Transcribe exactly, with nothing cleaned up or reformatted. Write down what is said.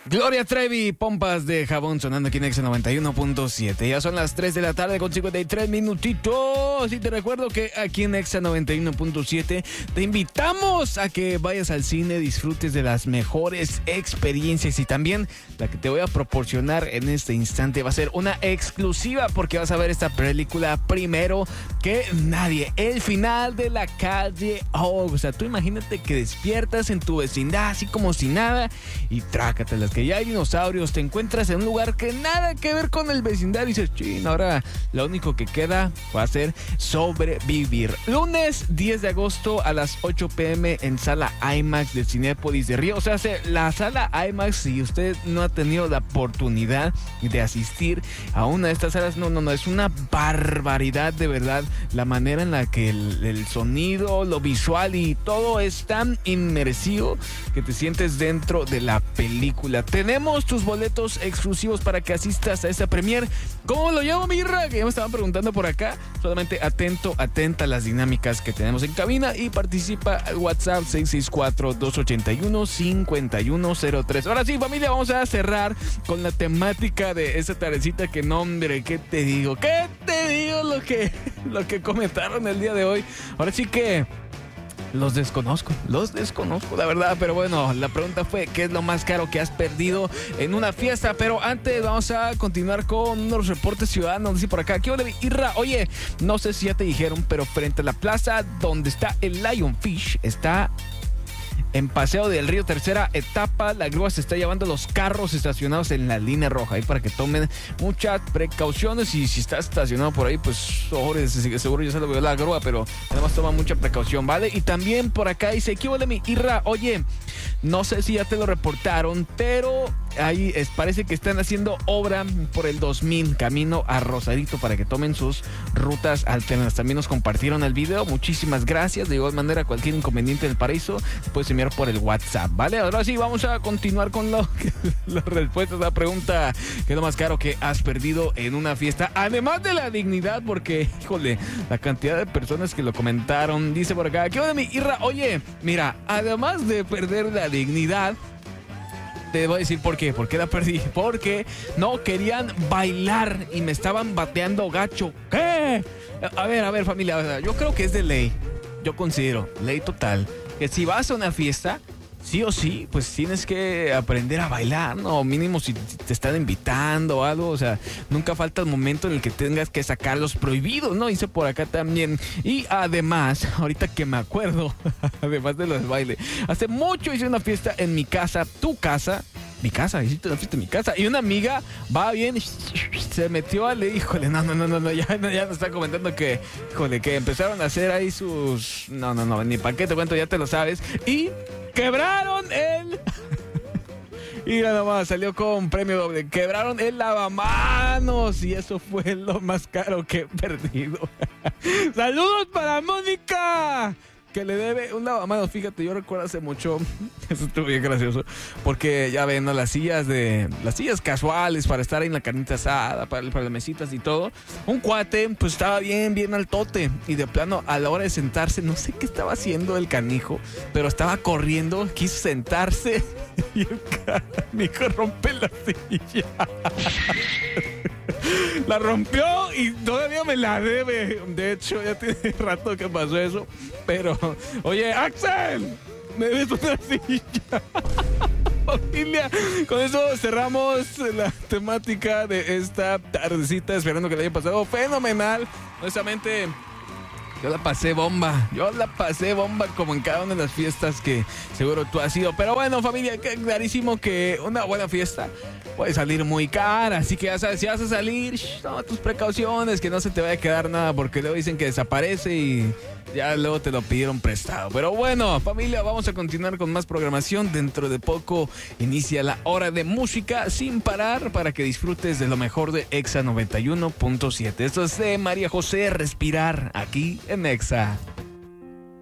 Gloria Trevi, pompas de jabón sonando aquí en Exa noventa y uno punto siete. Ya son las tres de la tarde con cincuenta y tres minutitos. Y te recuerdo que aquí en Exa noventa y uno punto siete te invitamos a que vayas al cine, disfrutes de las mejores experiencias. Y también la que te voy a proporcionar en este instante va a ser una exclusiva, porque vas a ver esta película primero que nadie. El final de La Calle O. O sea, tú imagínate que despiertas en tu vecindad así como si nada y trácatelas, que ya hay dinosaurios, te encuentras en un lugar que nada que ver con el vecindario y dices, chin, ahora lo único que queda va a ser sobrevivir. Lunes diez de agosto a las ocho pm en sala IMAX de Cinépolis de Río. O sea, la sala IMAX, si usted no ha tenido la oportunidad de asistir a una de estas salas, no, no, no, es una barbaridad de verdad la manera en la que el, el sonido, lo visual y todo es tan inmersivo que te sientes dentro de la película. Tenemos tus boletos exclusivos para que asistas a esta premier. ¿Cómo lo llamo, Mirra? Que ya me estaban preguntando por acá. Solamente atento, atenta a las dinámicas que tenemos en cabina y participa al WhatsApp seis seis cuatro, dos ocho uno, cinco uno cero tres. Ahora sí, familia, vamos a cerrar con la temática de esta tardecita que, no, hombre, ¿qué te digo? ¿Qué te digo lo que, lo que comentaron el día de hoy? Ahora sí que Los desconozco, los desconozco, la verdad. Pero bueno, la pregunta fue, ¿qué es lo más caro que has perdido en una fiesta? Pero antes vamos a continuar con unos reportes ciudadanos. Dice por acá, ¿qué onda, Irra? Oye, no sé si ya te dijeron, pero frente a la plaza donde está el Lionfish, está en Paseo del Río, tercera etapa, la grúa se está llevando los carros estacionados en la línea roja. Ahí para que tomen muchas precauciones. Y si estás estacionado por ahí, pues sobre, seguro ya se lo veo la grúa, pero además toma mucha precaución, ¿vale? Y también por acá dice, ¿qué huele mi Irra? Oye, no sé si ya te lo reportaron, pero ahí es, parece que están haciendo obra por el dos mil, camino a Rosarito, para que tomen sus rutas alternas. También nos compartieron el video, muchísimas gracias. De igual manera, cualquier inconveniente del paraíso puedes enviar por el WhatsApp, ¿vale? Ahora sí, vamos a continuar con lo, las respuestas a la pregunta, ¿qué es lo más caro que has perdido en una fiesta? Además de la dignidad, porque, híjole, la cantidad de personas que lo comentaron. Dice por acá, ¿qué onda, mi Irra? Oye, mira, además de perder la dignidad, te voy a decir por qué, por qué la perdí. Porque no querían bailar y me estaban bateando gacho. ¿Qué? A ver, a ver, familia, yo creo que es de ley. Yo considero, ley total, que si vas a una fiesta, sí o sí, pues tienes que aprender a bailar, ¿no? Mínimo si te están invitando o algo, o sea, nunca falta el momento en el que tengas que sacar los prohibidos, ¿no? Hice por acá también. Y además, ahorita que me acuerdo, además de los bailes, hace mucho hice una fiesta en mi casa, tu casa, mi casa, hiciste una fiesta en mi casa, y una amiga va bien, se metió a le, híjole, no, no, no, no, ya, ya nos está comentando que, híjole, que empezaron a hacer ahí sus, no, no, no, ni para qué te cuento, ya te lo sabes, y quebraron el... Y nada más, salió con premio doble. Quebraron el lavamanos y eso fue lo más caro que he perdido. ¡Saludos para Mónica! Que le debe un lavamanos. Fíjate, yo recuerdo hace mucho, eso estuvo bien gracioso, porque ya ven, ¿no? Las sillas de, las sillas casuales para estar ahí en la carnita asada, para, para las mesitas y todo. Un cuate, pues estaba bien, bien altote, y de plano, a la hora de sentarse, no sé qué estaba haciendo el canijo, pero estaba corriendo, quiso sentarse, y el canijo rompe la silla. La rompió y todavía me la debe. De hecho, ya tiene rato que pasó eso. Pero, oye, Axel, me debes una silla. Familia, con eso cerramos la temática de esta tardecita. Esperando que le haya pasado fenomenal. Honestamente, yo la pasé bomba, yo la pasé bomba como en cada una de las fiestas que seguro tú has ido. Pero bueno, familia, clarísimo que una buena fiesta puede salir muy cara. Así que ya sabes, si vas a salir, shh, toma tus precauciones, que no se te vaya a quedar nada, porque luego dicen que desaparece y ya luego te lo pidieron prestado. Pero bueno, familia, vamos a continuar con más programación. Dentro de poco inicia la hora de música sin parar para que disfrutes de lo mejor de Exa noventa y uno punto siete. Esto es de María José, Respirar, aquí en Exa.